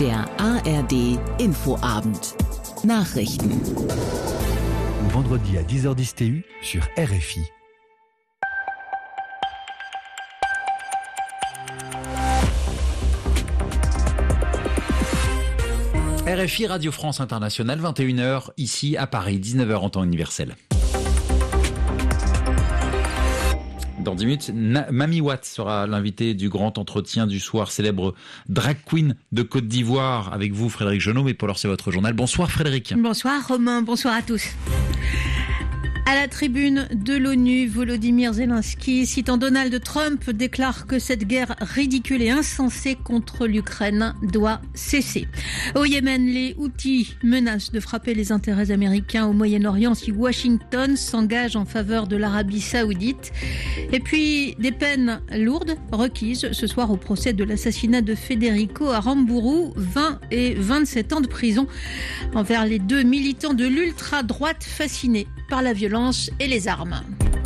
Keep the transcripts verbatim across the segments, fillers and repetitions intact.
Der A R D Infoabend. Nachrichten. Vendredi à dix heures dix T U sur R F I. R F I Radio France Internationale, vingt et une heures, ici à Paris, dix-neuf heures en temps universel. Dans dix minutes, Na- Mami Watt sera l'invité du grand entretien du soir, célèbre drag queen de Côte d'Ivoire. Avec vous, Frédéric Genot, mais pour l'heure, c'est votre journal. Bonsoir Frédéric. Bonsoir Romain, bonsoir à tous. À la tribune de l'ONU, Volodymyr Zelensky, citant Donald Trump, déclare que cette guerre ridicule et insensée contre l'Ukraine doit cesser. Au Yémen, les Houthis menacent de frapper les intérêts américains au Moyen-Orient si Washington s'engage en faveur de l'Arabie Saoudite. Et puis, des peines lourdes requises ce soir au procès de l'assassinat de Federico Aramburu, vingt et vingt-sept ans de prison envers les deux militants de l'ultra-droite fascinés par la violence et les armes.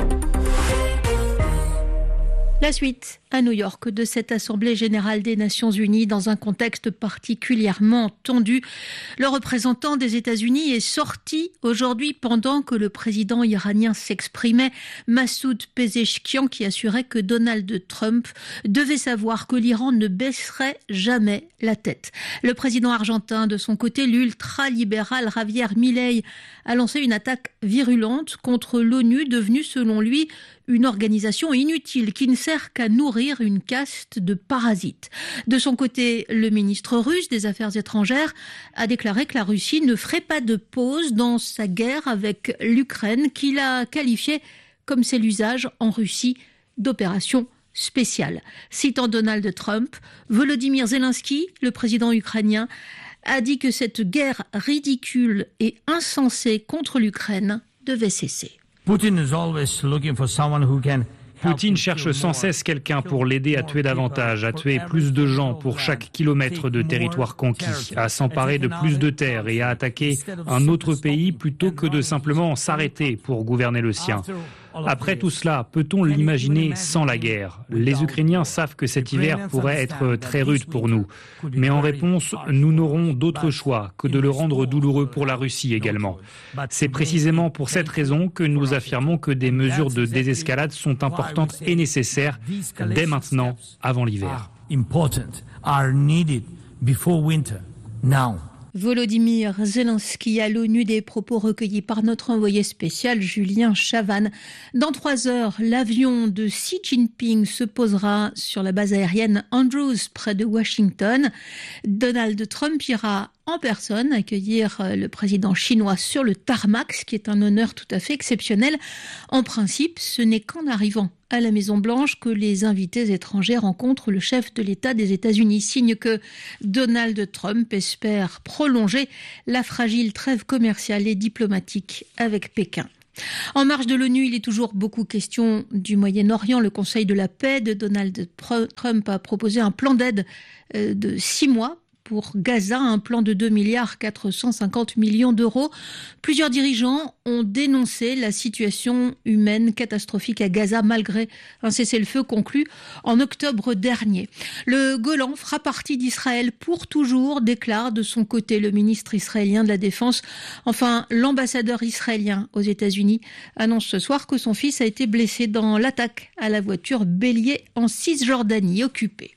La suite à New York de cette Assemblée générale des Nations Unies dans un contexte particulièrement tendu. Le représentant des États-Unis est sorti aujourd'hui pendant que le président iranien s'exprimait. Massoud Pezeshkian qui assurait que Donald Trump devait savoir que l'Iran ne baisserait jamais la tête. Le président argentin, de son côté, l'ultra-libéral Javier Milei, a lancé une attaque virulente contre l'ONU, devenue selon lui une organisation inutile qui ne sert qu'à nourrir une caste de parasites. De son côté, le ministre russe des Affaires étrangères a déclaré que la Russie ne ferait pas de pause dans sa guerre avec l'Ukraine, qu'il a qualifiée, comme c'est l'usage en Russie, d'opération spéciale. Citant Donald Trump, Volodymyr Zelensky, le président ukrainien, a dit que cette guerre ridicule et insensée contre l'Ukraine devait cesser. Poutine cherche sans cesse quelqu'un pour l'aider à tuer davantage, à tuer plus de gens pour chaque kilomètre de territoire conquis, à s'emparer de plus de terres et à attaquer un autre pays plutôt que de simplement s'arrêter pour gouverner le sien. Après tout cela, peut-on l'imaginer sans la guerre ? Les Ukrainiens savent que cet hiver pourrait être très rude pour nous. Mais en réponse, nous n'aurons d'autre choix que de le rendre douloureux pour la Russie également. C'est précisément pour cette raison que nous affirmons que des mesures de désescalade sont importantes et nécessaires dès maintenant, avant l'hiver. Volodymyr Zelensky à l'ONU, des propos recueillis par notre envoyé spécial Julien Chavannes. Dans trois heures, l'avion de Xi Jinping se posera sur la base aérienne Andrews près de Washington. Donald Trump ira en personne accueillir le président chinois sur le tarmac, ce qui est un honneur tout à fait exceptionnel. En principe, ce n'est qu'en arrivant à la Maison-Blanche que les invités étrangers rencontrent le chef de l'État des États-Unis, signe que Donald Trump espère prolonger la fragile trêve commerciale et diplomatique avec Pékin. En marge de l'ONU, il est toujours beaucoup question du Moyen-Orient. Le Conseil de la paix de Donald Trump a proposé un plan d'aide de six mois pour Gaza, un plan de deux milliards quatre cent cinquante millions d'euros. Plusieurs dirigeants ont dénoncé la situation humaine catastrophique à Gaza malgré un cessez-le-feu conclu en octobre dernier. Le Golan fera partie d'Israël pour toujours, déclare de son côté le ministre israélien de la Défense. Enfin, l'ambassadeur israélien aux États-Unis annonce ce soir que son fils a été blessé dans l'attaque à la voiture bélier en Cisjordanie occupée.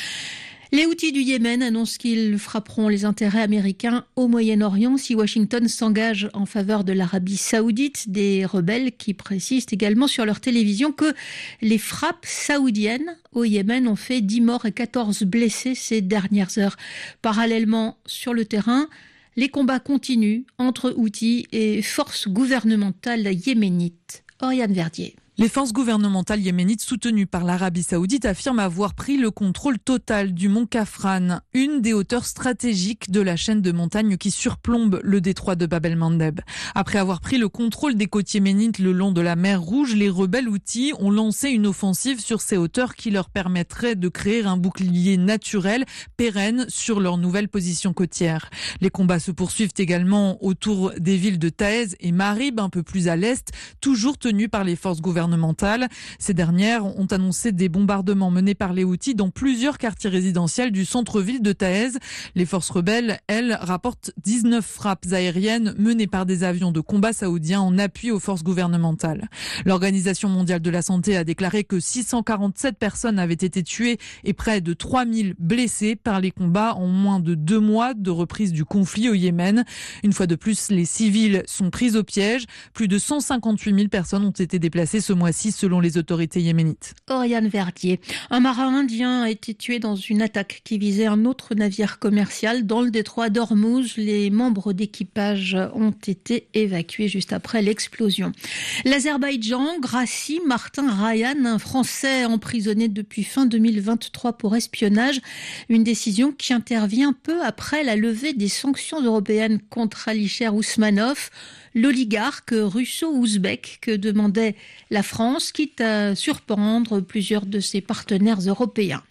Les Houthis du Yémen annoncent qu'ils frapperont les intérêts américains au Moyen-Orient si Washington s'engage en faveur de l'Arabie Saoudite. Des rebelles qui précisent également sur leur télévision que les frappes saoudiennes au Yémen ont fait dix morts et quatorze blessés ces dernières heures. Parallèlement, sur le terrain, les combats continuent entre Houthis et forces gouvernementales yéménites. Oriane Verdier. Les forces gouvernementales yéménites soutenues par l'Arabie Saoudite affirment avoir pris le contrôle total du mont Kafran, une des hauteurs stratégiques de la chaîne de montagnes qui surplombe le détroit de Bab el-Mandeb. Après avoir pris le contrôle des côtes yéménites le long de la mer Rouge, les rebelles houthis ont lancé une offensive sur ces hauteurs qui leur permettrait de créer un bouclier naturel pérenne sur leur nouvelle position côtière. Les combats se poursuivent également autour des villes de Taez et Marib, un peu plus à l'est, toujours tenues par les forces gouvernementales gouvernementales. Ces dernières ont annoncé des bombardements menés par les Houthis dans plusieurs quartiers résidentiels du centre-ville de Taez. Les forces rebelles, elles, rapportent dix-neuf frappes aériennes menées par des avions de combat saoudiens en appui aux forces gouvernementales. L'Organisation mondiale de la santé a déclaré que six cent quarante-sept personnes avaient été tuées et près de trois mille blessées par les combats en moins de deux mois de reprise du conflit au Yémen. Une fois de plus, les civils sont pris au piège. Plus de cent cinquante-huit mille personnes ont été déplacées ce mois-ci selon les autorités yéménites. Oriane Verdier. Un marin indien a été tué dans une attaque qui visait un autre navire commercial dans le détroit d'Ormuz. Les membres d'équipage ont été évacués juste après l'explosion. L'Azerbaïdjan gracie Martin Rayan, un Français emprisonné depuis fin deux mille vingt-trois pour espionnage. Une décision qui intervient peu après la levée des sanctions européennes contre Alisher Ousmanov, l'oligarque russo-ouzbek que demandait la France, quitte à surprendre plusieurs de ses partenaires européens.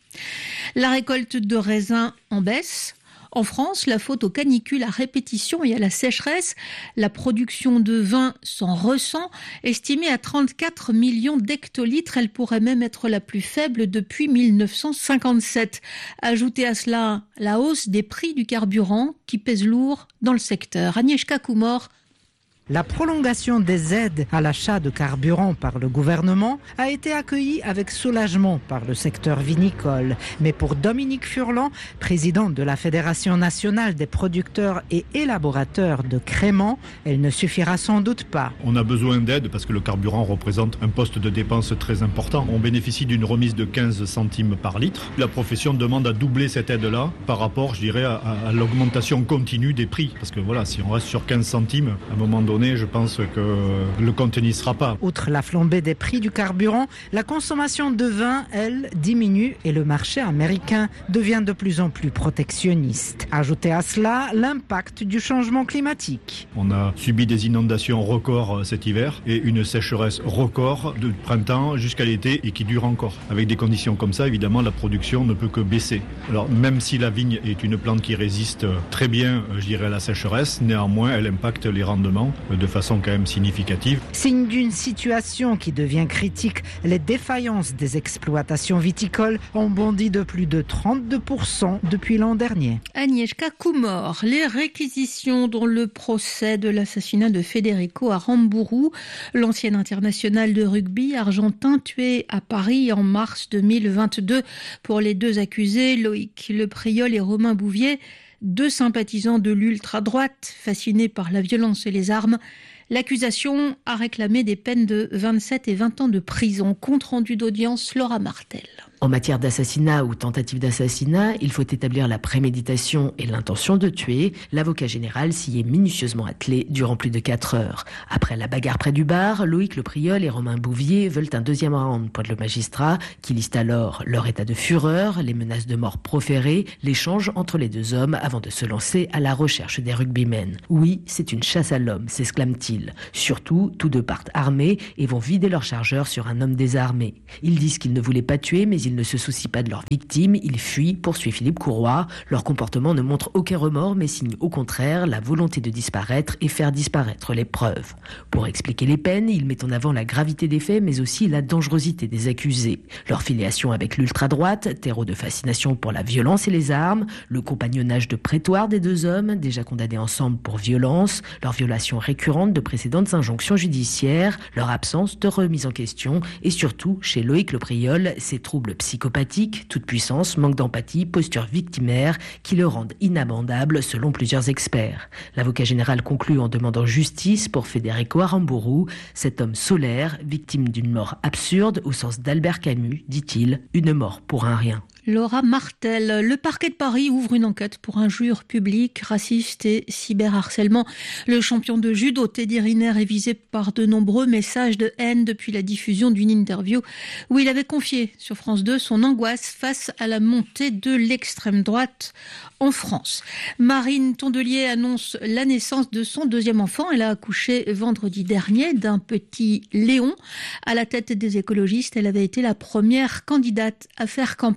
La récolte de raisins en baisse. En France, la faute aux canicules à répétition et à la sécheresse. La production de vin s'en ressent. Estimée à trente-quatre millions d'hectolitres, elle pourrait même être la plus faible depuis mille neuf cent cinquante-sept. Ajoutez à cela la hausse des prix du carburant qui pèse lourd dans le secteur. Agnieszka Kumor. La prolongation des aides à l'achat de carburant par le gouvernement a été accueillie avec soulagement par le secteur vinicole. Mais pour Dominique Furlan, président de la Fédération nationale des producteurs et élaborateurs de créments, elle ne suffira sans doute pas. On a besoin d'aide parce que le carburant représente un poste de dépense très important. On bénéficie d'une remise de quinze centimes par litre. La profession demande à doubler cette aide-là par rapport, je dirais, à, à l'augmentation continue des prix. Parce que voilà, si on reste sur quinze centimes, à un moment donné, je pense que le compte n'y sera pas. Outre la flambée des prix du carburant, la consommation de vin, elle, diminue et le marché américain devient de plus en plus protectionniste. Ajoutez à cela l'impact du changement climatique. On a subi des inondations records cet hiver et une sécheresse record de printemps jusqu'à l'été et qui dure encore. Avec des conditions comme ça, évidemment, la production ne peut que baisser. Alors, même si la vigne est une plante qui résiste très bien, je dirais, à la sécheresse, néanmoins, elle impacte les rendements de façon quand même significative. Signe d'une situation qui devient critique, les défaillances des exploitations viticoles ont bondi de plus de trente-deux pour cent depuis l'an dernier. Agnieszka Kumor. Les réquisitions dans le procès de l'assassinat de Federico Aramburu, l'ancien international de rugby argentin tué à Paris en mars deux mille vingt-deux. Pour les deux accusés, Loïc Lepriol et Romain Bouvier, deux sympathisants de l'ultra-droite fascinés par la violence et les armes. L'accusation a réclamé des peines de vingt-sept et vingt ans de prison. Compte rendu d'audience, Laura Martel. En matière d'assassinat ou tentative d'assassinat, il faut établir la préméditation et l'intention de tuer. L'avocat général s'y est minutieusement attelé durant plus de quatre heures. Après la bagarre près du bar, Loïc Lepriol et Romain Bouvier veulent un deuxième round, pointe le magistrat, qui liste alors leur état de fureur, les menaces de mort proférées, l'échange entre les deux hommes avant de se lancer à la recherche des rugbymen. Oui, c'est une chasse à l'homme, s'exclame-t-il. Surtout, tous deux partent armés et vont vider leur chargeur sur un homme désarmé. Ils disent qu'ils ne voulaient pas tuer, mais ils ne se soucient pas de leurs victimes, ils fuient, poursuit Philippe Courroy. Leur comportement ne montre aucun remords, mais signe au contraire la volonté de disparaître et faire disparaître les preuves. Pour expliquer les peines, il met en avant la gravité des faits, mais aussi la dangerosité des accusés. Leur filiation avec l'ultra-droite, terreau de fascination pour la violence et les armes, le compagnonnage de prétoire des deux hommes, déjà condamnés ensemble pour violence, leur violation récurrente de précédentes injonctions judiciaires, leur absence de remise en question, et surtout, chez Loïc Lepriol, ses troubles psychopathiques, toute puissance, manque d'empathie, posture victimaire, qui le rendent inamendable selon plusieurs experts. L'avocat général conclut en demandant justice pour Federico Aramburu, cet homme solaire, victime d'une mort absurde au sens d'Albert Camus, dit-il, une mort pour un rien. Laura Martel. Le parquet de Paris ouvre une enquête pour injures publiques, racistes et cyberharcèlement. Le champion de judo Teddy Riner est visé par de nombreux messages de haine depuis la diffusion d'une interview où il avait confié sur France deux son angoisse face à la montée de l'extrême droite en France. Marine Tondelier annonce la naissance de son deuxième enfant. Elle a accouché vendredi dernier d'un petit Léon. À la tête des écologistes, elle avait été la première candidate à faire campagne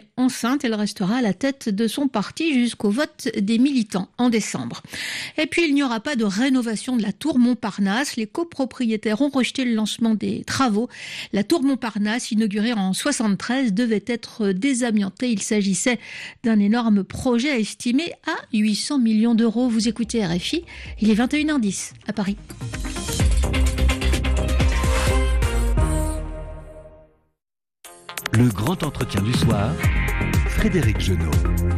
enceinte. Elle restera à la tête de son parti jusqu'au vote des militants en décembre. Et puis, il n'y aura pas de rénovation de la tour Montparnasse. Les copropriétaires ont rejeté le lancement des travaux. La tour Montparnasse, inaugurée en soixante-treize, devait être désamiantée. Il s'agissait d'un énorme projet estimé à huit cents millions d'euros. Vous écoutez R F I, il est vingt et une heures dix à Paris. Le grand entretien du soir, Frédéric Genot.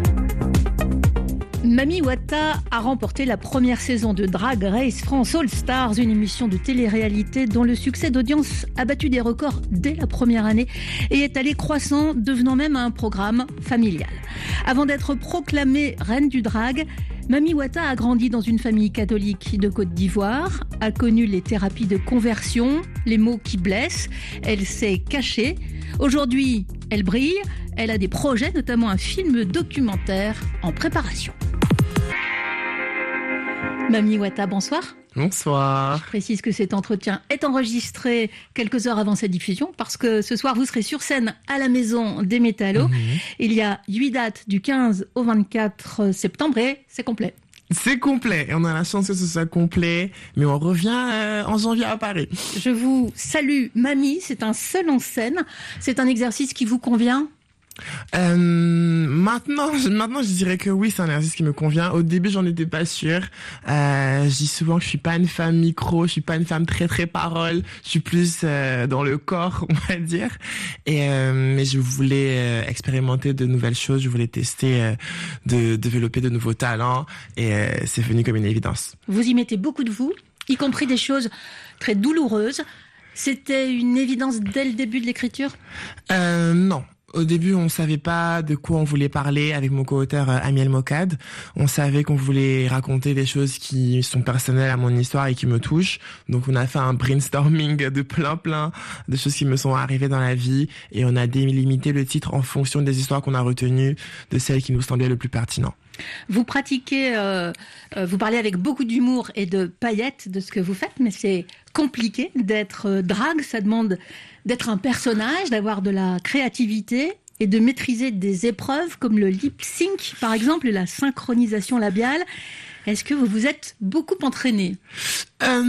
Mami Wata a remporté la première saison de Drag Race France All Stars, une émission de télé-réalité dont le succès d'audience a battu des records dès la première année et est allé croissant, devenant même un programme familial. Avant d'être proclamée reine du drag, Mami Wata a grandi dans une famille catholique de Côte d'Ivoire, a connu les thérapies de conversion, les mots qui blessent. Elle s'est cachée. Aujourd'hui, elle brille. Elle a des projets, notamment un film documentaire en préparation. Mami Wata, bonsoir. Bonsoir. Je précise que cet entretien est enregistré quelques heures avant sa diffusion parce que ce soir, vous serez sur scène à la Maison des Métallos. Mmh. Il y a huit dates du quinze au vingt-quatre septembre et c'est complet. C'est complet. Et on a la chance que ce soit complet, mais on revient euh, en janvier à Paris. Je vous salue, Mami. C'est un seul en scène. C'est un exercice qui vous convient ? Euh, maintenant, je, maintenant, je dirais que oui, c'est un exercice qui me convient. Au début, j'en étais pas sûre. Euh, je dis souvent que je suis pas une femme micro, je suis pas une femme très très parole. Je suis plus euh, dans le corps, on va dire. Et euh, mais je voulais euh, expérimenter de nouvelles choses. Je voulais tester, euh, de développer de nouveaux talents. Et euh, c'est venu comme une évidence. Vous y mettez beaucoup de vous, y compris des choses très douloureuses. C'était une évidence dès le début de l'écriture ? Euh, non. Au début, on savait pas de quoi on voulait parler avec mon co-auteur euh, Amiel Mokad. On savait qu'on voulait raconter des choses qui sont personnelles à mon histoire et qui me touchent. Donc, on a fait un brainstorming de plein plein de choses qui me sont arrivées dans la vie et on a délimité le titre en fonction des histoires qu'on a retenues, de celles qui nous semblaient le plus pertinentes. Vous pratiquez, euh, euh, vous parlez avec beaucoup d'humour et de paillettes de ce que vous faites, mais c'est compliqué d'être euh, drague. Ça demande d'être un personnage, d'avoir de la créativité et de maîtriser des épreuves comme le lip sync, par exemple, et la synchronisation labiale. Est-ce que vous vous êtes beaucoup entraîné ? Euh,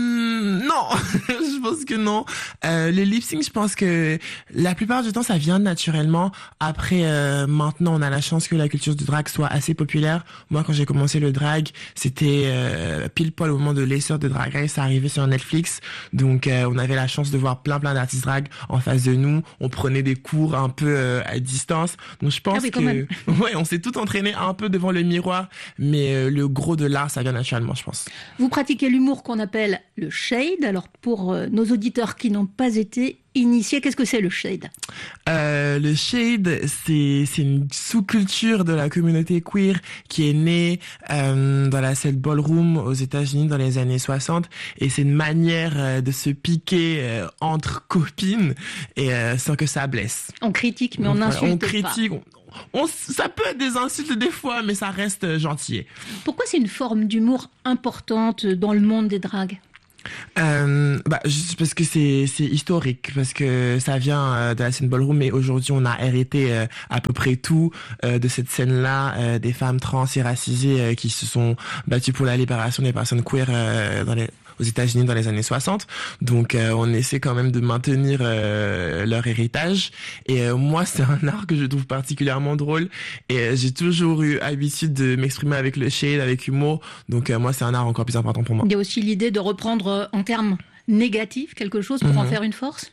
non, je pense que non. Euh, le lip sync, je pense que la plupart du temps, ça vient naturellement. Après, euh, maintenant, on a la chance que la culture du drag soit assez populaire. Moi, quand j'ai commencé le drag, c'était euh, pile poil au moment de l'essor de Drag Race, ça arrivait sur Netflix. Donc, euh, on avait la chance de voir plein plein d'artistes drag en face de nous. On prenait des cours un peu euh, à distance. Donc, je pense ah oui, que ouais, on s'est tout entraîné un peu devant le miroir, mais euh, le gros de l'art, ça vient naturellement, je pense. Vous pratiquez l'humour qu'on appelle le shade. Alors, pour euh, nos auditeurs qui n'ont pas été initiés, qu'est-ce que c'est le shade ? euh, Le shade, c'est, c'est une sous-culture de la communauté queer qui est née euh, dans la scène ballroom aux États-Unis dans les années soixante. Et c'est une manière euh, de se piquer euh, entre copines et euh, sans que ça blesse. On critique, mais on n'insulte voilà, on critique, pas. On, on, ça peut être des insultes des fois, mais ça reste gentil. Pourquoi c'est une forme d'humour importante dans le monde des dragues ? Euh, bah, juste parce que c'est, c'est historique, parce que ça vient euh, de la scène ballroom, mais aujourd'hui on a hérité euh, à peu près tout euh, de cette scène-là, euh, des femmes trans et racisées euh, qui se sont battues pour la libération des personnes queer euh, dans les aux États-Unis dans les années soixante. Donc euh, on essaie quand même de maintenir euh, leur héritage. Et euh, moi, c'est un art que je trouve particulièrement drôle. Et euh, j'ai toujours eu l'habitude de m'exprimer avec le shade, avec humour. Donc euh, moi, c'est un art encore plus important pour moi. Il y a aussi l'idée de reprendre euh, en termes négatifs quelque chose pour mm-hmm. en faire une force.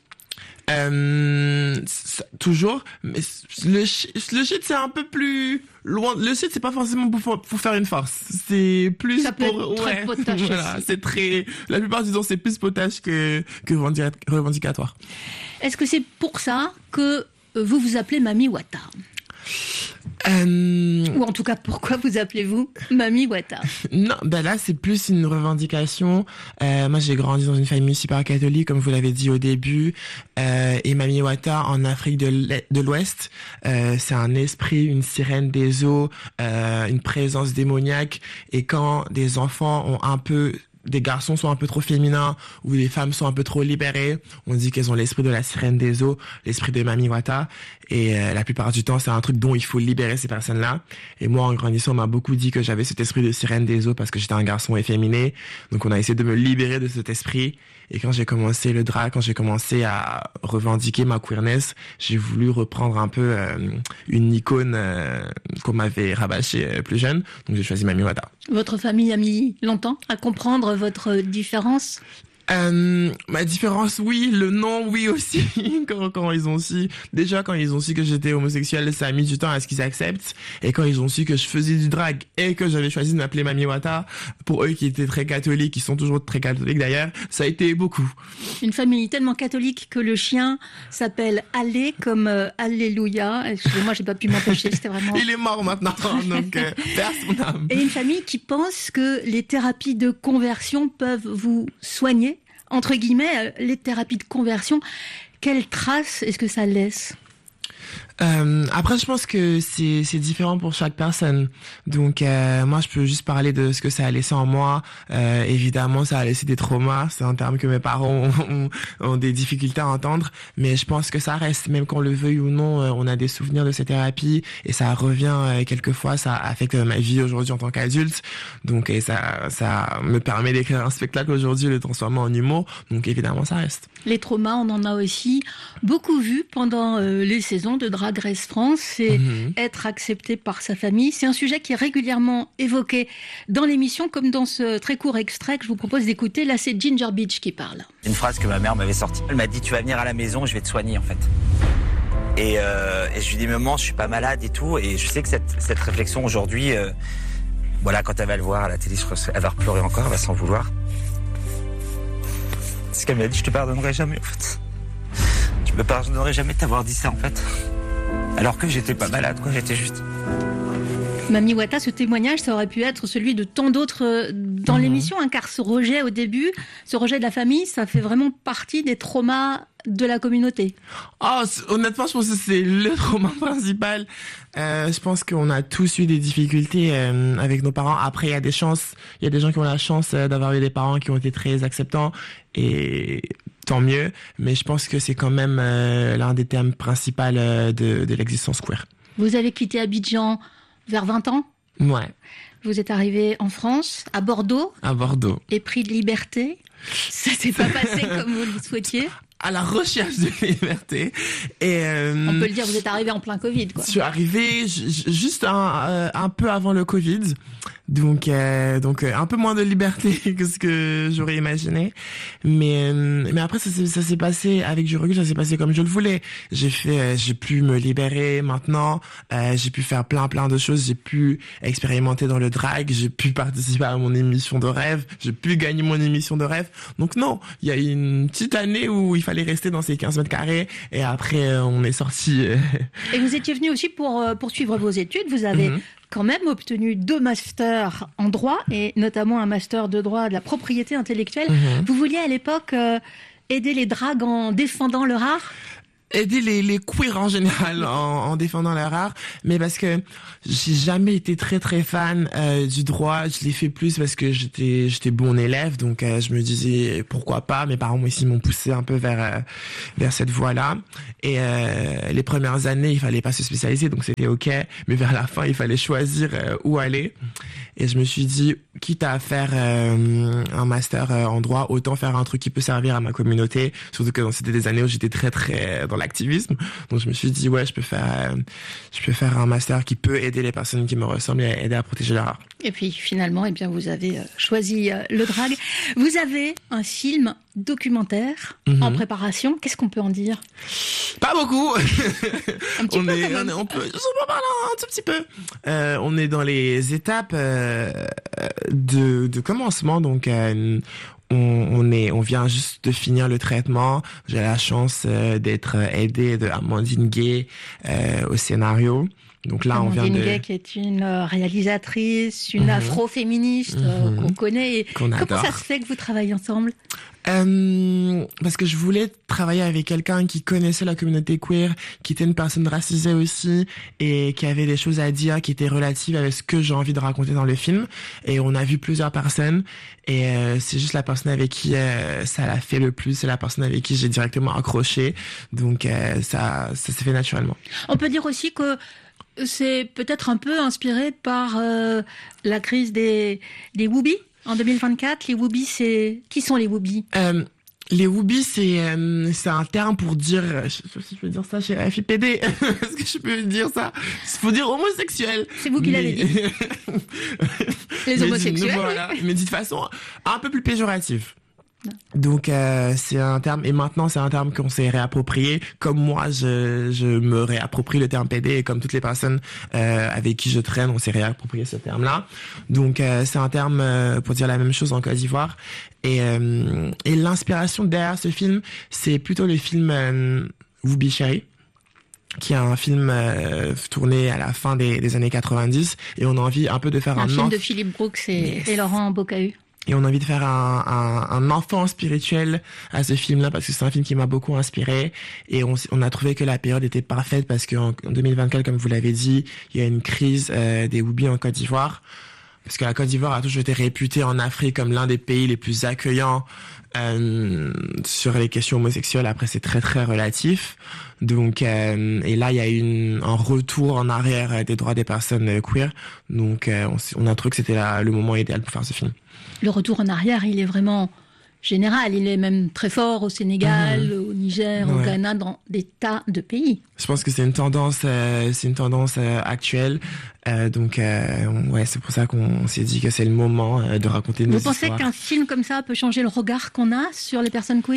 Euh, ça, toujours, mais le, le shit c'est un peu plus loin. Le shit c'est pas forcément pour, pour faire une force, c'est plus ça peut pour être très ouais, potache voilà, aussi. C'est très. La plupart du temps c'est plus potache que que revendicatoire. Est-ce que c'est pour ça que vous vous appelez Mami Wata? Euh... Ou en tout cas, pourquoi vous appelez-vous Mami Wata? Non, ben là, c'est plus une revendication. Euh, moi, j'ai grandi dans une famille super catholique, comme vous l'avez dit au début. Euh, et Mami Wata, en Afrique de l'Ouest, euh, c'est un esprit, une sirène des eaux, euh, une présence démoniaque. Et quand des enfants ont un peu des garçons sont un peu trop féminins ou les femmes sont un peu trop libérées. On dit qu'elles ont l'esprit de la sirène des eaux, l'esprit de Mami Wata. Et euh, la plupart du temps, c'est un truc dont il faut libérer ces personnes-là. Et moi, en grandissant, on m'a beaucoup dit que j'avais cet esprit de sirène des eaux parce que j'étais un garçon efféminé. Donc on a essayé de me libérer de cet esprit. Et quand j'ai commencé le drag, quand j'ai commencé à revendiquer ma queerness, j'ai voulu reprendre un peu euh, une icône euh, qu'on m'avait rabâchée euh, plus jeune. Donc j'ai choisi Mami Wata. Votre famille a mis longtemps à comprendre votre différence? Euh, ma différence, oui, le nom, oui aussi. quand, quand ils ont su, déjà quand ils ont su que j'étais homosexuel, ça a mis du temps à ce qu'ils acceptent. Et quand ils ont su que je faisais du drag et que j'avais choisi de m'appeler Mami Wata, pour eux qui étaient très catholiques, qui sont toujours très catholiques d'ailleurs, ça a été beaucoup. Une famille tellement catholique que le chien s'appelle Allé comme euh, Alléluia. Excusez-moi, j'ai pas pu m'empêcher, c'était vraiment... Il est mort maintenant, donc euh, perd son âme. Et une famille qui pense que les thérapies de conversion peuvent vous soigner. Entre guillemets, les thérapies de conversion, quelle trace est-ce que ça laisse ? Euh, après, je pense que c'est c'est différent pour chaque personne. Donc, euh, moi, je peux juste parler de ce que ça a laissé en moi. Euh, évidemment, ça a laissé des traumas. C'est un terme que mes parents ont, ont, ont des difficultés à entendre. Mais je pense que ça reste, même qu'on le veuille ou non, euh, on a des souvenirs de ces thérapies et ça revient euh, quelquefois. Ça affecte ma vie aujourd'hui en tant qu'adulte. Donc, et ça ça me permet d'écrire un spectacle aujourd'hui, le transformer en humour. Donc, évidemment, ça reste. Les traumas, on en a aussi beaucoup vu pendant euh, les saisons de Drag Race France, c'est mmh. être accepté par sa famille. C'est un sujet qui est régulièrement évoqué dans l'émission, comme dans ce très court extrait que je vous propose d'écouter. Là, c'est Ginger Beach qui parle. Une phrase que ma mère m'avait sortie. Elle m'a dit « Tu vas venir à la maison, je vais te soigner en fait ». Et, euh, et je lui dis « Maman, je suis pas malade et tout ». Et je sais que cette, cette réflexion aujourd'hui, euh, voilà, quand elle va le voir à la télé, elle va pleurer encore, elle va s'en vouloir. C'est ce qu'elle m'a dit, je te pardonnerai jamais en fait. Je me pardonnerai jamais de t'avoir dit ça en fait. Alors que j'étais pas malade, quoi, j'étais juste... Mami Wata, ce témoignage, ça aurait pu être celui de tant d'autres dans mmh. l'émission, hein, car ce rejet au début, ce rejet de la famille, ça fait vraiment partie des traumas de la communauté. Oh, honnêtement, je pense que c'est le trauma principal. Euh, je pense qu'on a tous eu des difficultés euh, avec nos parents. Après, il y a des chances, il y a des gens qui ont la chance euh, d'avoir eu des parents qui ont été très acceptants et tant mieux. Mais je pense que c'est quand même euh, l'un des thèmes principaux euh, de, de l'existence queer. Vous avez quitté Abidjan vers vingt ans ? Ouais. Vous êtes arrivé en France, à Bordeaux. À Bordeaux. Et pris de liberté. Ça s'est pas passé comme vous le souhaitiez. À la recherche de liberté. Et euh, on peut le dire, vous êtes arrivé en plein Covid, quoi. Je suis arrivé j- juste un, euh, un peu avant le Covid. Donc, euh, donc euh, un peu moins de liberté que ce que j'aurais imaginé. Mais, euh, mais après, ça, ça s'est passé avec du recul, ça s'est passé comme je le voulais. J'ai fait, euh, j'ai pu me libérer maintenant. Euh, j'ai pu faire plein, plein de choses. J'ai pu expérimenter dans le drag. J'ai pu participer à mon émission de rêve. J'ai pu gagner mon émission de rêve. Donc non, il y a une petite année où il fallait rester dans ces quinze mètres carrés. Et après, euh, on est sorti. Euh... Et vous étiez venu aussi pour euh, poursuivre vos études. Vous avez mm-hmm. quand même obtenu deux masters en droit, et notamment un master de droit de la propriété intellectuelle. Mmh. Vous vouliez à l'époque euh, aider les drags en défendant leur art ? Aider les, les queers en général en, en défendant leur art, mais parce que j'ai jamais été très très fan euh, du droit. Je l'ai fait plus parce que j'étais j'étais bon élève, donc euh, je me disais pourquoi pas. Mes parents aussi m'ont poussé un peu vers euh, vers cette voie-là. Et euh, les premières années, il fallait pas se spécialiser, donc c'était ok. Mais vers la fin, il fallait choisir euh, où aller. Et je me suis dit, quitte à faire euh, un master euh, en droit, autant faire un truc qui peut servir à ma communauté. Surtout que c'était des années où j'étais très très dans l'activisme. Donc je me suis dit, ouais, je peux faire, euh, je peux faire un master qui peut aider les personnes qui me ressemblent et aider à protéger leur art. Et puis finalement, eh bien, vous avez euh, choisi euh, le drag. Vous avez un film documentaire mm-hmm. en préparation. Qu'est-ce qu'on peut en dire ? Pas beaucoup. Un petit on peu est, quand même. on est, on peut, je peux parler un tout petit peu. Euh, on est dans les étapes euh, de, de commencement, donc. Euh, On, on est, on vient juste de finir le traitement. J'ai la chance euh, d'être aidé de Amandine Gay euh, au scénario. Donc là, Amandine on vient de... Gay, qui est une réalisatrice, une mmh. afro-féministe mmh. euh, qu'on connaît. Et qu'on comment ça se fait que vous travaillez ensemble ? Euh, parce que je voulais travailler avec quelqu'un qui connaissait la communauté queer, qui était une personne racisée aussi, et qui avait des choses à dire qui étaient relatives avec ce que j'ai envie de raconter dans le film. Et on a vu plusieurs personnes, et euh, c'est juste la personne avec qui euh, ça l'a fait le plus, c'est la personne avec qui j'ai directement accroché. Donc euh, ça, ça s'est fait naturellement. On peut dire aussi que c'est peut-être un peu inspiré par euh, la crise des, des Whoobies en deux mille vingt-quatre. Les Whoobies, c'est... Qui sont les Whoobies euh, Les Whoobies, c'est, euh, c'est un terme pour dire... Je sais pas si je peux dire ça chez F I P D. Est-ce que je peux dire ça? Il faut dire homosexuel. C'est vous qui mais... l'avez dit. Les homosexuels, mais, voilà, oui. Mais dit de façon un peu plus péjorative. Donc euh, c'est un terme, et maintenant c'est un terme qu'on s'est réapproprié, comme moi je, je me réapproprie le terme P D, et comme toutes les personnes euh, avec qui je traîne, on s'est réapproprié ce terme-là. Donc euh, c'est un terme euh, pour dire la même chose en Côte d'Ivoire. Et, euh, et l'inspiration derrière ce film, c'est plutôt le film euh, Whoopi Chérie, qui est un film euh, tourné à la fin des, des années quatre-vingt-dix, et on a envie un peu de faire un... Un film enf... de Philippe Brooks et, yes. et Laurent Bocahu. Et on a envie de faire un, un, un enfant spirituel à ce film-là, parce que c'est un film qui m'a beaucoup inspiré. Et on, on a trouvé que la période était parfaite, parce qu'en en deux mille vingt-quatre, comme vous l'avez dit, il y a une crise euh, des Whoobies en Côte d'Ivoire. Parce que la Côte d'Ivoire a toujours été réputée en Afrique comme l'un des pays les plus accueillants euh, sur les questions homosexuelles. Après, c'est très très relatif. Donc, euh, et là, il y a une, un retour en arrière des droits des personnes queer. Donc, euh, on, on a trouvé que c'était la, le moment idéal pour faire ce film. Le retour en arrière, il est vraiment général. Il est même très fort au Sénégal, mmh. au Niger, ouais. au Ghana, dans des tas de pays. Je pense que c'est une tendance, euh, c'est une tendance euh, actuelle. Euh, donc, euh, ouais, c'est pour ça qu'on s'est dit que c'est le moment euh, de raconter nos histoires. Vous pensez qu'un film comme ça peut changer le regard qu'on a sur les personnes queer ?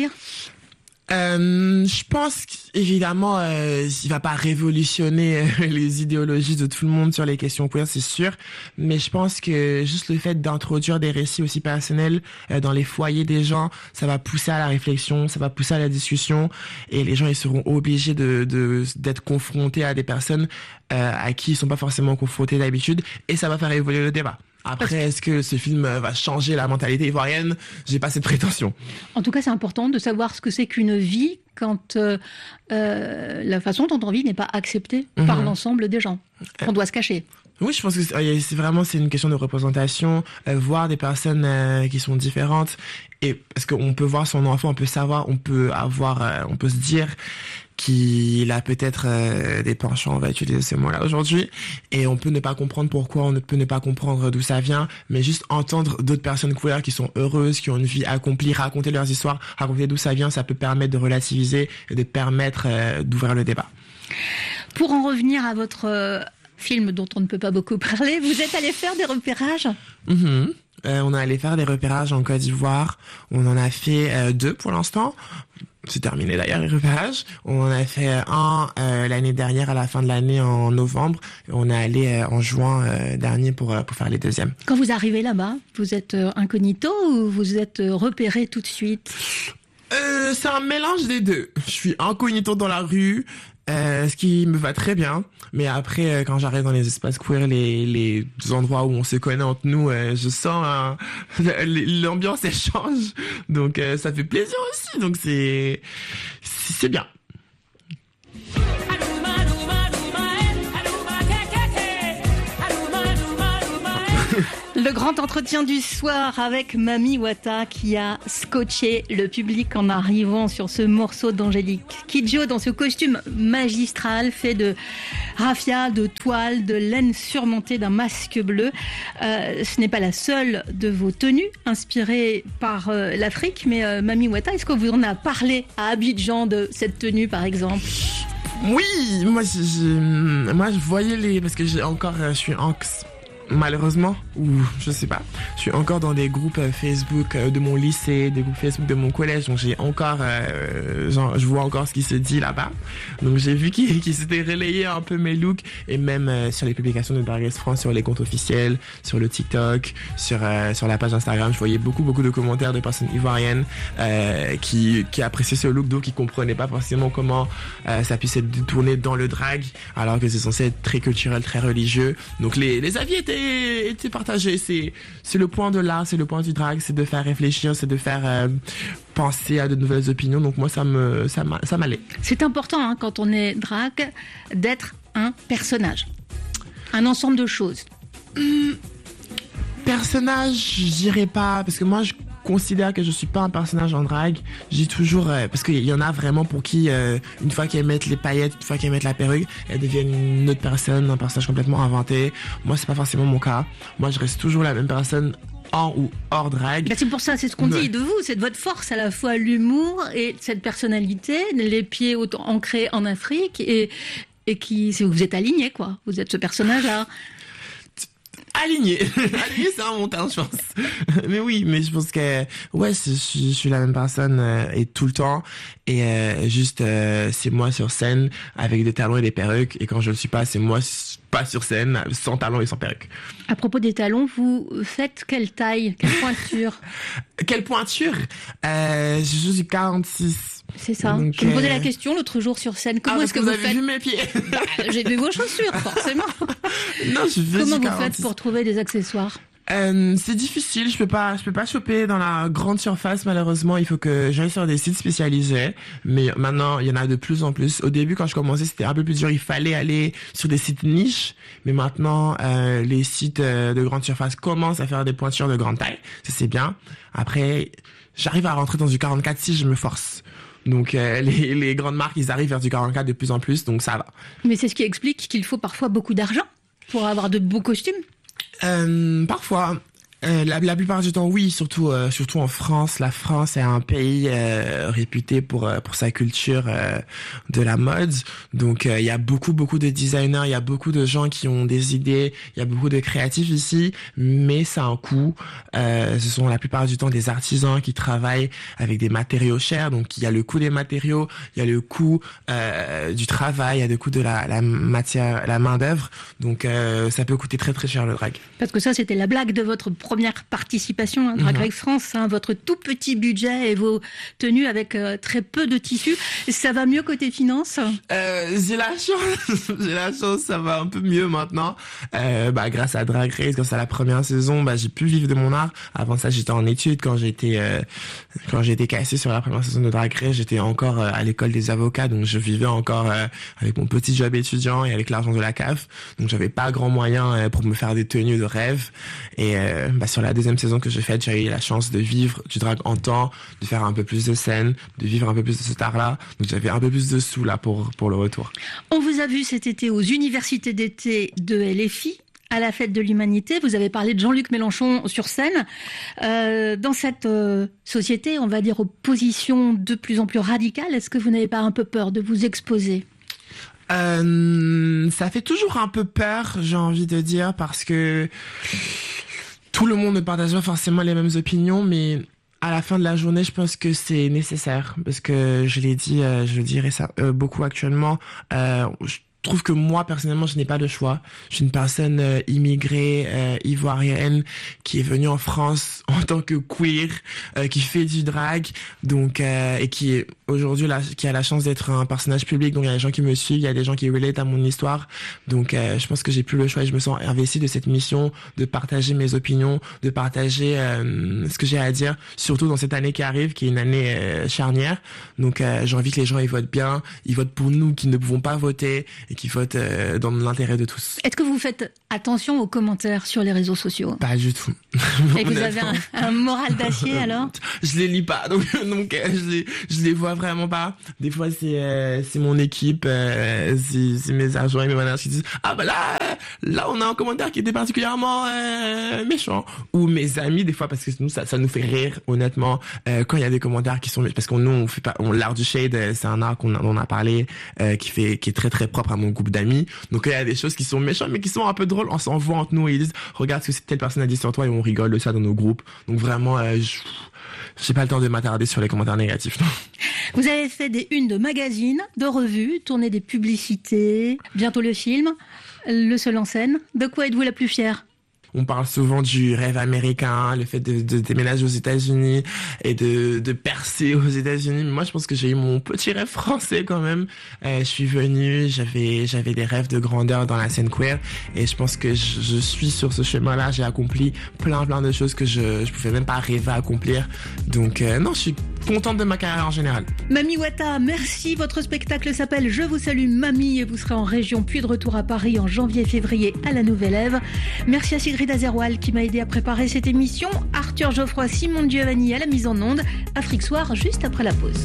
Euh, je pense qu'évidemment, euh, il va pas révolutionner euh, les idéologies de tout le monde sur les questions queer, c'est sûr. Mais je pense que juste le fait d'introduire des récits aussi personnels euh, dans les foyers des gens, ça va pousser à la réflexion, ça va pousser à la discussion, et les gens ils seront obligés de, de d'être confrontés à des personnes euh, à qui ils sont pas forcément confrontés d'habitude, et ça va faire évoluer le débat. Après, est-ce que ce film va changer la mentalité ivoirienne ? J'ai pas cette prétention. En tout cas, c'est important de savoir ce que c'est qu'une vie quand euh, euh, la façon dont on vit n'est pas acceptée mmh. par l'ensemble des gens. On doit se cacher. Oui, je pense que c'est, c'est vraiment c'est une question de représentation, euh, voir des personnes euh, qui sont différentes, et parce qu'on peut voir son enfant, on peut savoir, on peut avoir, euh, on peut se dire qu'il a peut-être euh, des penchants, on va utiliser ce mot-là aujourd'hui, et on peut ne pas comprendre pourquoi, on peut ne pas comprendre d'où ça vient, mais juste entendre d'autres personnes queer qui sont heureuses, qui ont une vie accomplie, raconter leurs histoires, raconter d'où ça vient, ça peut permettre de relativiser et de permettre euh, d'ouvrir le débat. Pour en revenir à votre euh, film dont on ne peut pas beaucoup parler, vous êtes allé faire des repérages ? Mmh. Euh, on est allé faire des repérages en Côte d'Ivoire, on en a fait euh, deux pour l'instant. C'est terminé d'ailleurs les repérages. On en a fait un euh, l'année dernière à la fin de l'année en novembre. Et on est allé euh, en juin euh, dernier pour euh, pour faire les deuxièmes. Quand vous arrivez là-bas, vous êtes euh, incognito ou vous êtes euh, repéré tout de suite ? euh, C'est un mélange des deux. Je suis incognito dans la rue, euh, ce qui me va très bien. Mais après, euh, quand j'arrive dans les espaces queer, les les endroits où on se connaît entre nous, euh, je sens hein, l'ambiance elle change. Donc euh, ça fait plaisir aussi. Donc c'est c'est bien. Le grand entretien du soir avec Mami Wata qui a scotché le public en arrivant sur ce morceau d'Angélique Kidjo dans ce costume magistral fait de raffia, de toile, de laine surmontée d'un masque bleu. Euh, ce n'est pas la seule de vos tenues inspirées par euh, l'Afrique, mais euh, Mami Wata, est-ce que vous en avez parlé à Abidjan de cette tenue par exemple ? Oui, moi je, je, moi je voyais les... Parce que j'ai encore, je suis anx. Malheureusement, ou je sais pas, je suis encore dans des groupes Facebook de mon lycée, des groupes Facebook de mon collège, donc j'ai encore, euh, genre, je vois encore ce qui se dit là-bas. Donc j'ai vu qu'il, qu'il s'était relayé un peu mes looks, et même euh, sur les publications de Drag Race France, sur les comptes officiels, sur le TikTok, sur euh, sur la page Instagram, je voyais beaucoup beaucoup de commentaires de personnes ivoiriennes euh, qui qui appréciaient ce look, donc qui comprenaient pas forcément comment euh, ça puisse être détourné dans le drag, alors que c'est censé être très culturel, très religieux. Donc les les avis étaient été, été partagé. C'est, c'est le point de l'art, c'est le point du drag, c'est de faire réfléchir, c'est de faire euh, penser à de nouvelles opinions. Donc moi, ça me, ça m'a, ça m'allait. C'est important hein, quand on est drag d'être un personnage, un ensemble de choses. Hum, personnage, je dirais pas, parce que moi, je considère que je suis pas un personnage en drague. J'ai toujours euh, parce qu'il y en a vraiment pour qui euh, une fois qu'elles mettent les paillettes, une fois qu'elles mettent la perruque, elles deviennent une autre personne, un personnage complètement inventé. Moi, c'est pas forcément mon cas. Moi, je reste toujours la même personne en ou hors drague. Ben c'est pour ça, c'est ce qu'on dit ouais. de vous, c'est de votre force à la fois l'humour et cette personnalité, les pieds autant ancrés en Afrique et et qui vous êtes aligné quoi. Vous êtes ce personnage-là. Aligné. Aligné, c'est un montage, je pense. Mais oui, mais je pense que, ouais, je suis, je suis la même personne euh, et tout le temps. Et euh, juste, euh, c'est moi sur scène avec des talons et des perruques. Et quand je le suis pas, c'est moi pas sur scène, sans talons et sans perruque. À propos des talons, vous faites quelle taille, quelle pointure? Quelle pointure? euh, Je joue du quarante-six. C'est ça. Donc, je me posais euh... la question l'autre jour sur scène. Comment ah, est-ce que vous, vous avez faites vu mes pieds? Bah, j'ai vu vos chaussures, forcément. Non, je fais Comment du vous faites pour trouver des accessoires? Euh, c'est difficile, je peux pas, je peux pas choper dans la grande surface malheureusement. Il faut que j'aille sur des sites spécialisés, mais maintenant il y en a de plus en plus. Au début, quand je commençais, c'était un peu plus dur. Il fallait aller sur des sites niches, mais maintenant euh, les sites euh, de grande surface commencent à faire des pointures de grande taille. Ça c'est bien. Après, j'arrive à rentrer dans du quarante-quatre si je me force. Donc euh, les, les grandes marques, ils arrivent vers du quarante-quatre de plus en plus, donc ça va. Mais c'est ce qui explique qu'il faut parfois beaucoup d'argent pour avoir de beaux costumes. Euh, parfois, euh, la, la plupart du temps, oui, surtout euh, surtout en France. La France est un pays euh, réputé pour euh, pour sa culture euh, de la mode. Donc il euh, y a beaucoup beaucoup de designers, il y a beaucoup de gens qui ont des idées, il y a beaucoup de créatifs ici, mais ça a un coût. Euh, ce sont la plupart du temps des artisans qui travaillent avec des matériaux chers. Donc il y a le coût des matériaux, il y a le coût euh, du travail, il y a le coût de la, la matière, la main d'œuvre. Donc euh, ça peut coûter très très cher le drag. Parce que ça, c'était la blague de votre première participation à Drag Race France, hein, votre tout petit budget et vos tenues avec euh, très peu de tissu. Ça va mieux côté finance? euh, J'ai la chance, j'ai la chance, ça va un peu mieux maintenant. Euh, bah, grâce à Drag Race, grâce à la première saison, bah, j'ai pu vivre de mon art. Avant ça, j'étais en études. Quand j'ai été, euh, quand j'ai été cassé sur la première saison de Drag Race, j'étais encore euh, à l'école des avocats, donc je vivais encore euh, avec mon petit job étudiant et avec l'argent de la C A F. Donc j'avais pas grand moyen euh, pour me faire des tenues de rêve. Et euh, bah, sur la deuxième saison que j'ai faite, j'ai eu la chance de vivre du drag en temps, de faire un peu plus de scènes, de vivre un peu plus de cet art-là. Donc j'avais un peu plus de sous là pour pour le retour. On vous a vu cet été aux universités d'été de L F I. À la fête de l'humanité, vous avez parlé de Jean-Luc Mélenchon sur scène. Euh, dans cette euh, société, on va dire, aux positions de plus en plus radicales, est-ce que vous n'avez pas un peu peur de vous exposer ? Euh, ça fait toujours un peu peur, j'ai envie de dire, parce que tout le monde ne partage pas forcément les mêmes opinions, mais à la fin de la journée, je pense que c'est nécessaire, parce que je l'ai dit, euh, je le dirais ça euh, beaucoup actuellement. Euh, je Je trouve que moi, personnellement, je n'ai pas de choix. Je suis une personne euh, immigrée, euh, ivoirienne, qui est venue en France en tant que queer, euh, qui fait du drag, donc euh, et qui est aujourd'hui là, qui a la chance d'être un personnage public. Donc il y a des gens qui me suivent, il y a des gens qui relate à mon histoire. Donc euh, je pense que j'ai plus le choix et je me sens investi de cette mission de partager mes opinions, de partager euh, ce que j'ai à dire, surtout dans cette année qui arrive, qui est une année euh, charnière. Donc euh, j'ai envie que les gens ils votent bien, ils votent pour nous qui ne pouvons pas voter et qui votent euh, dans l'intérêt de tous. Est-ce que vous faites attention aux commentaires sur les réseaux sociaux ? Pas du tout. Et que vous avez un, un moral d'acier alors ? Je les lis pas, donc, donc euh, je, les, je les vois vraiment pas. Des fois c'est euh, c'est mon équipe, euh, c'est, c'est mes agents et mes managers qui disent ah bah là là on a un commentaire qui était particulièrement euh, méchant, ou mes amis des fois, parce que nous ça ça nous fait rire honnêtement euh, quand il y a des commentaires qui sont, parce qu'on nous on fait pas on, l'art du shade, c'est un art qu'on a, on a parlé euh, qui fait qui est très très propre à mon groupe d'amis. Donc il y a des choses qui sont méchantes mais qui sont un peu drôles, on s'en voit entre nous et ils disent regarde ce que telle personne a dit sur toi et on rigole de ça dans nos groupes. Donc vraiment euh, je j'ai pas le temps de m'attarder sur les commentaires négatifs. Non. Vous avez fait des unes de magazines, de revues, tourné des publicités, bientôt le film, le seul en scène. De quoi êtes-vous la plus fière ? On parle souvent du rêve américain, le fait de, de déménager aux États-Unis et de, de percer aux États-Unis. Moi, je pense que j'ai eu mon petit rêve français quand même. Euh, je suis venue, j'avais j'avais des rêves de grandeur dans la scène queer et je pense que je, je suis sur ce chemin-là. J'ai accompli plein plein de choses que je je pouvais même pas rêver à accomplir. Donc euh, non, je suis contente de ma carrière en général. Mami Wata, merci. Votre spectacle s'appelle Je vous salue Mamie et vous serez en région puis de retour à Paris en janvier et février à la Nouvelle Ève. Merci à Sigrid Azerwal qui m'a aidé à préparer cette émission. Arthur Geoffroy, Simon Giovanni à la mise en onde. Afrique Soir juste après la pause.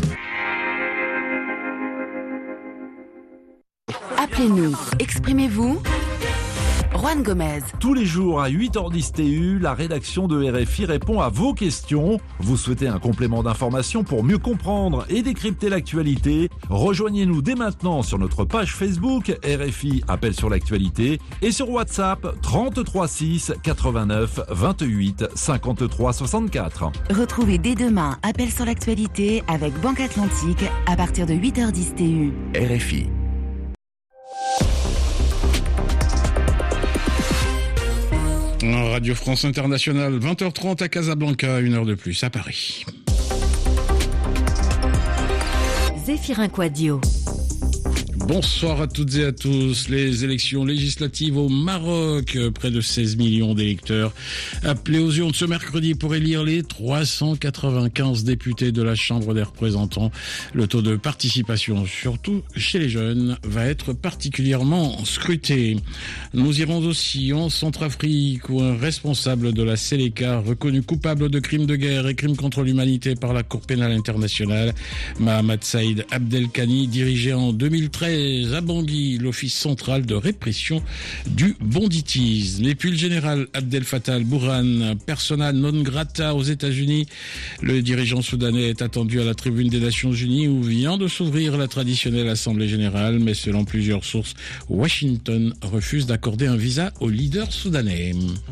Appelez-nous, exprimez-vous. Juan Gomez. Tous les jours à huit heures dix T U, la rédaction de R F I répond à vos questions. Vous souhaitez un complément d'information pour mieux comprendre et décrypter l'actualité? Rejoignez-nous dès maintenant sur notre page Facebook R F I Appel sur l'actualité et sur WhatsApp trente-trois six quatre-vingt-neuf vingt-huit cinquante-trois soixante-quatre. Retrouvez dès demain Appel sur l'actualité avec Banque Atlantique à partir de huit heures dix T U. R F I. Radio France Internationale, vingt heures trente à Casablanca, une heure de plus à Paris. Zéphirin Quadio. Bonsoir à toutes et à tous. Les élections législatives au Maroc, près de seize millions d'électeurs appelés aux urnes ce mercredi pour élire les trois cent quatre-vingt-quinze députés de la Chambre des représentants. Le taux de participation, surtout chez les jeunes, va être particulièrement scruté. Nous irons aussi en Centrafrique où un responsable de la Seleka, reconnu coupable de crimes de guerre et crimes contre l'humanité par la Cour pénale internationale, Mahamat Saïd Abdelkani, dirigeait en deux mille treize à Bangui l'Office central de répression du banditisme. Et puis le général Abdel Fattah al-Burhan, persona non grata aux États-Unis. Le dirigeant soudanais est attendu à la tribune des Nations Unies où vient de s'ouvrir la traditionnelle Assemblée générale, mais selon plusieurs sources, Washington refuse d'accorder un visa au leader soudanais.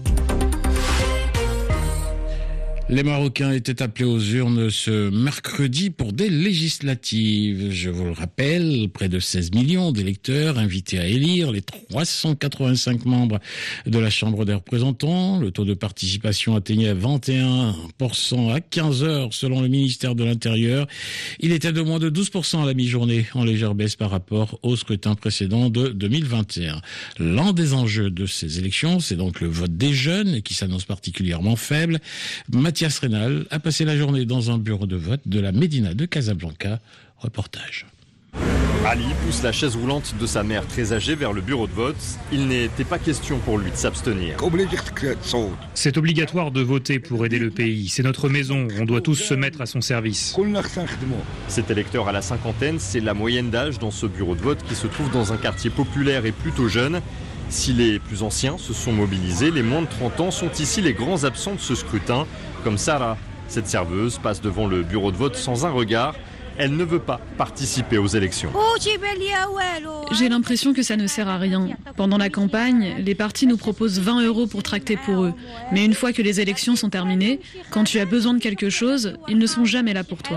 Les Marocains étaient appelés aux urnes ce mercredi pour des législatives. Je vous le rappelle, près de seize millions d'électeurs invités à élire les trois cent quatre-vingt-cinq membres de la Chambre des représentants. Le taux de participation atteignait vingt et un pour cent à quinze heures selon le ministère de l'Intérieur. Il était de moins de douze pour cent à la mi-journée, en légère baisse par rapport au scrutin précédent de deux mille vingt et un. L'un des enjeux de ces élections, c'est donc le vote des jeunes qui s'annonce particulièrement faible. Mathias Rénal a passé la journée dans un bureau de vote de la Médina de Casablanca. Reportage. Ali pousse la chaise roulante de sa mère très âgée vers le bureau de vote. Il n'était pas question pour lui de s'abstenir. C'est obligatoire de voter pour aider le pays. C'est notre maison, on doit tous se mettre à son service. Cet électeur à la cinquantaine, c'est la moyenne d'âge dans ce bureau de vote qui se trouve dans un quartier populaire et plutôt jeune. Si les plus anciens se sont mobilisés, les moins de trente ans sont ici les grands absents de ce scrutin, comme Sarah. Cette serveuse passe devant le bureau de vote sans un regard. Elle ne veut pas participer aux élections. J'ai l'impression que ça ne sert à rien. Pendant la campagne, les partis nous proposent vingt euros pour tracter pour eux. Mais une fois que les élections sont terminées, quand tu as besoin de quelque chose, ils ne sont jamais là pour toi.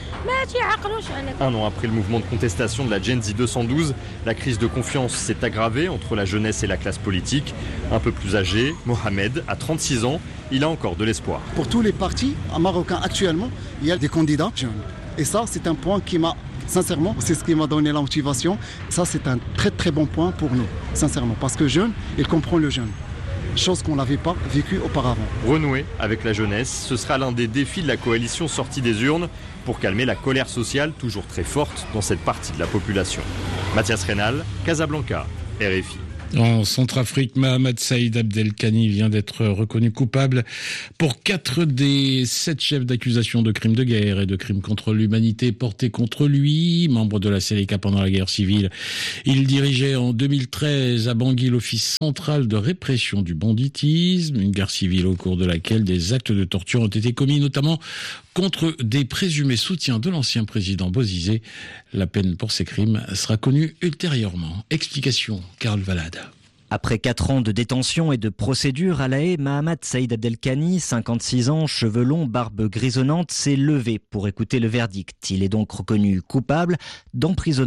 Un an après le mouvement de contestation de la Gen Z deux cent douze, la crise de confiance s'est aggravée entre la jeunesse et la classe politique. Un peu plus âgé, Mohamed a trente-six ans, il a encore de l'espoir. Pour tous les partis marocains actuellement, il y a des candidats jeunes. Et ça, c'est un point qui m'a, sincèrement, c'est ce qui m'a donné la motivation. Ça, c'est un très très bon point pour nous, sincèrement. Parce que jeune, il comprend le jeune. Chose qu'on n'avait pas vécue auparavant. Renouer avec la jeunesse, ce sera l'un des défis de la coalition sortie des urnes pour calmer la colère sociale toujours très forte dans cette partie de la population. Mathias Rénal, Casablanca, R F I. En Centrafrique, Mahamat Saïd Abdelkani vient d'être reconnu coupable pour quatre des sept chefs d'accusation de crimes de guerre et de crimes contre l'humanité portés contre lui. Membre de la Seleka pendant la guerre civile, il dirigeait en deux mille treize à Bangui l'Office central de répression du banditisme, une guerre civile au cours de laquelle des actes de torture ont été commis, notamment contre des présumés soutiens de l'ancien président Bozizé. La peine pour ces crimes sera connue ultérieurement. Explication, Karl Valade. Après quatre ans de détention et de procédure à La Haye, Mahamat Saïd Abdelkani, cinquante-six ans, cheveux longs, barbe grisonnante, s'est levé pour écouter le verdict. Il est donc reconnu coupable d'emprisonnement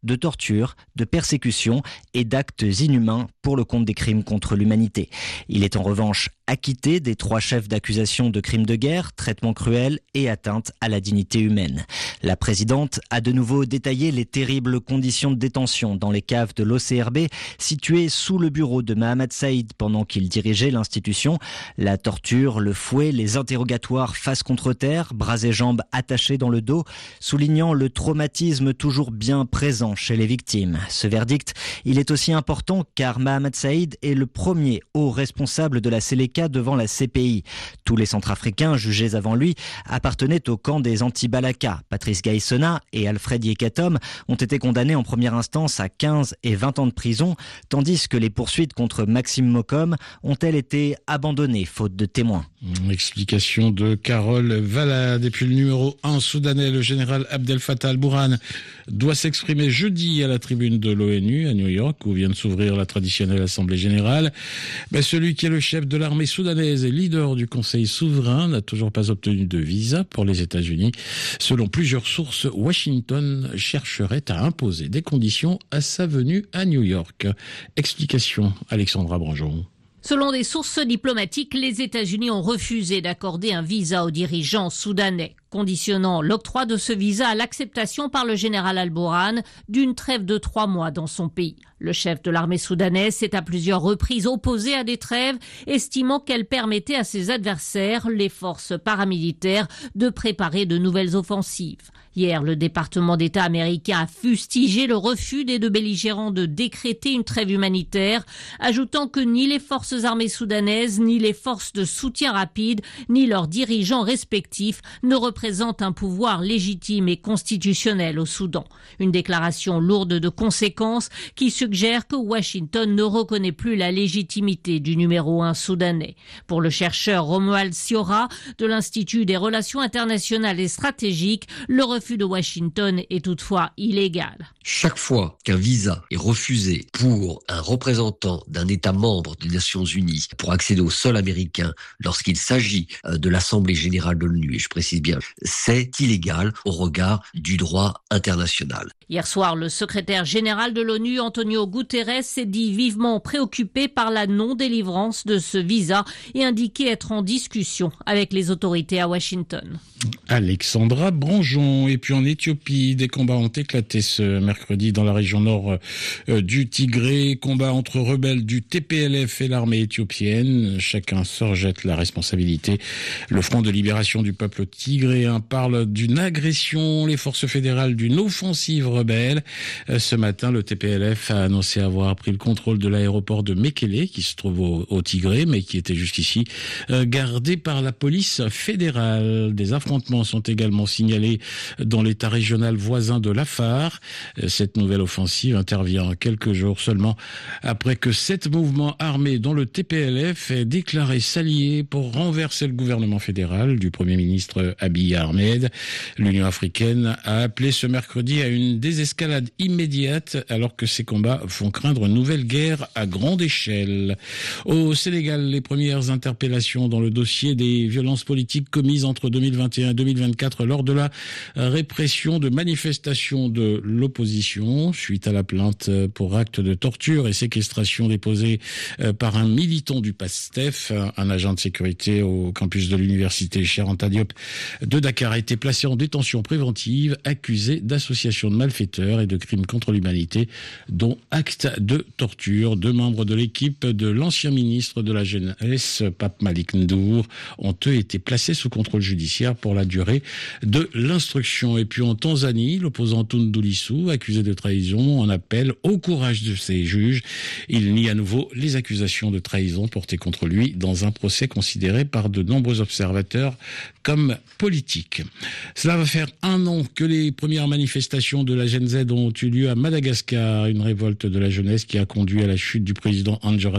de torture, de persécution et d'actes inhumains pour le compte des crimes contre l'humanité. Il est en revanche acquitté des trois chefs d'accusation de crimes de guerre, traitement cruel et atteinte à la dignité humaine. La présidente a de nouveau détaillé les terribles conditions de détention dans les caves de l'O C R B situées sous le bureau de Mohamed Saïd pendant qu'il dirigeait l'institution. La torture, le fouet, les interrogatoires face contre terre, bras et jambes attachés dans le dos, soulignant le traumatisme toujours bien présent chez les victimes. Ce verdict, il est aussi important car Mohamed Saïd est le premier haut responsable de la Séléka devant la C P I. Tous les Centrafricains jugés avant lui appartenaient au camp des anti-Balaka. Patrice Gaïssona et Alfred Yekatom ont été condamnés en première instance à quinze et vingt ans de prison, tandis que les poursuites contre Maxime Mokom ont-elles été abandonnées faute de témoins. Explication de Carole Valade. Et puis le numéro un soudanais, le général Abdel Fattah al-Burhan, doit s'exprimer jeudi à la tribune de l'ONU à New York, où vient de s'ouvrir la traditionnelle Assemblée générale. Mais celui qui est le chef de l'armée soudanaise et leader du Conseil souverain n'a toujours pas obtenu de visa pour les États-Unis. Selon plusieurs sources, Washington chercherait à imposer des conditions à sa venue à New York. Explication, Alexandra Branjon. Selon des sources diplomatiques, les États-Unis ont refusé d'accorder un visa aux dirigeants soudanais, conditionnant l'octroi de ce visa à l'acceptation par le général al-Burhan d'une trêve de trois mois dans son pays. Le chef de l'armée soudanaise s'est à plusieurs reprises opposé à des trêves, estimant qu'elles permettaient à ses adversaires, les forces paramilitaires, de préparer de nouvelles offensives. Hier, le département d'État américain a fustigé le refus des deux belligérants de décréter une trêve humanitaire, ajoutant que ni les forces armées soudanaises, ni les forces de soutien rapide, ni leurs dirigeants respectifs ne représentent un pouvoir légitime et constitutionnel au Soudan. Une déclaration lourde de conséquences qui suggère que Washington ne reconnaît plus la légitimité du numéro un soudanais. Pour le chercheur Romuald Siora de l'Institut des relations internationales et stratégiques, le refus de Washington est toutefois illégal. Chaque fois qu'un visa est refusé pour un représentant d'un État membre des Nations Unies pour accéder au sol américain lorsqu'il s'agit de l'Assemblée générale de l'ONU, et je précise bien, c'est illégal au regard du droit international. Hier soir, le secrétaire général de l'ONU, Antonio Guterres, s'est dit vivement préoccupé par la non-délivrance de ce visa et indiqué être en discussion avec les autorités à Washington. Alexandra Branjon. Et puis en Éthiopie, des combats ont éclaté ce mercredi dans la région nord euh, du Tigré. Combats entre rebelles du T P L F et l'armée éthiopienne. Chacun se rejette la responsabilité. Le Front de libération du peuple tigréen parle d'une agression. Les forces fédérales d'une offensive rebelle. Euh, ce matin, le T P L F a annoncé avoir pris le contrôle de l'aéroport de Mekele, qui se trouve au, au Tigré, mais qui était jusqu'ici euh, gardé par la police fédérale. Des affrontements sont également signalés dans l'état régional voisin de l'Afar. Cette nouvelle offensive intervient quelques jours seulement après que sept mouvements armés dont le T P L F ait déclaré s'allier pour renverser le gouvernement fédéral du Premier ministre Abiy Ahmed. L'Union africaine a appelé ce mercredi à une désescalade immédiate alors que ces combats font craindre une nouvelle guerre à grande échelle. Au Sénégal, les premières interpellations dans le dossier des violences politiques commises entre deux mille vingt et un et deux mille vingt-quatre lors de la répression de manifestations de l'opposition suite à la plainte pour acte de torture et séquestration déposée par un militant du PASTEF. Un agent de sécurité au campus de l'université Cheikh Anta Diop de Dakar a été placé en détention préventive, accusé d'association de malfaiteurs et de crimes contre l'humanité, dont acte de torture. Deux membres de l'équipe de l'ancien ministre de la Jeunesse, Pape Malik Ndour, ont eux été placés sous contrôle judiciaire pour la durée de l'instruction. Et puis en Tanzanie, l'opposant Tundu Lissu, accusé de trahison, en appelle au courage de ses juges. Il nie à nouveau les accusations de trahison portées contre lui dans un procès considéré par de nombreux observateurs comme politique. Cela va faire un an que les premières manifestations de la Gen Z ont eu lieu à Madagascar, une révolte de la jeunesse qui a conduit à la chute du président André